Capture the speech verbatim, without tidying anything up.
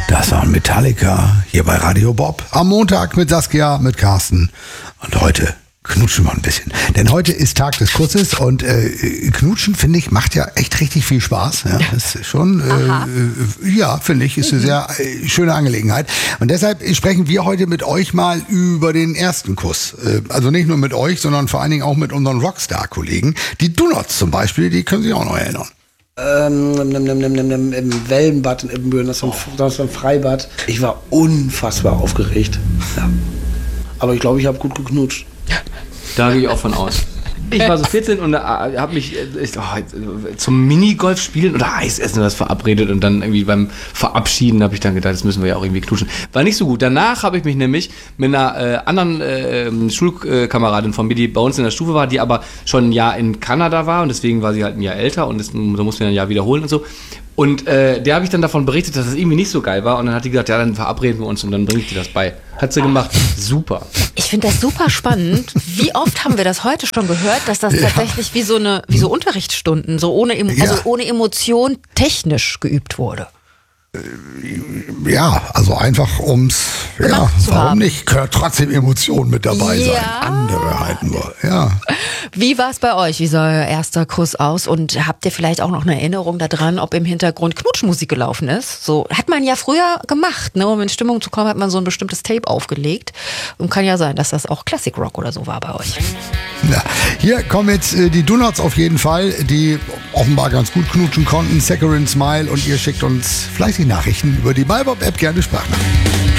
Das war Metallica hier bei Radio Bob. Am Montag mit Saskia, mit Carsten. Und heute knutschen wir ein bisschen. Denn heute ist Tag des Kusses und äh, Knutschen, finde ich, macht ja echt richtig viel Spaß. Ja, das ist schon, äh, ja, finde ich, ist eine sehr äh, schöne Angelegenheit. Und deshalb sprechen wir heute mit euch mal über den ersten Kuss. Äh, also nicht nur mit euch, sondern vor allen Dingen auch mit unseren Rockstar-Kollegen. Die Donuts zum Beispiel, die können sich auch noch erinnern. Ähm, im Wellenbad in Ibbenbüren, das war ein Freibad. Ich war unfassbar aufgeregt. Ja. Aber ich glaube, ich habe gut geknutscht. Da gehe ich auch von aus. Ich war so vierzehn und habe mich ich, oh, zum Minigolf spielen oder Eisessen was verabredet und dann irgendwie beim Verabschieden habe ich dann gedacht, das müssen wir ja auch irgendwie knutschen. War nicht so gut. Danach habe ich mich nämlich mit einer äh, anderen äh, Schulkameradin von mir, die bei uns in der Stufe war, die aber schon ein Jahr in Kanada war und deswegen war sie halt ein Jahr älter und das, da mussten wir ein Jahr wiederholen und so. Und äh, der habe ich dann davon berichtet, dass es irgendwie nicht so geil war. Und dann hat die gesagt, ja, dann verabreden wir uns und dann bringe ich dir das bei. Hat sie gemacht. Super. Ich finde das super spannend. Wie oft haben wir das heute schon gehört, dass das ja. tatsächlich wie so eine, wie so Unterrichtsstunden, so ohne, also ja. ohne Emotion technisch geübt wurde. Ja, also einfach ums, ja, warum haben. nicht? Gehört trotzdem Emotionen mit dabei ja. sein. Andere halt nur, ja. Wie war es bei euch? Wie sah euer erster Kuss aus? Und habt ihr vielleicht auch noch eine Erinnerung daran, ob im Hintergrund Knutschmusik gelaufen ist? So hat man ja früher gemacht, ne? Um in Stimmung zu kommen, hat man so ein bestimmtes Tape aufgelegt. Und kann ja sein, dass das auch Classic Rock oder so war bei euch. Ja, hier kommen jetzt äh, die Donuts auf jeden Fall, die offenbar ganz gut knutschen konnten. Saccharine Smile und ihr schickt uns fleißig Nachrichten über die MyBob-App, gerne Sprachnachrichten.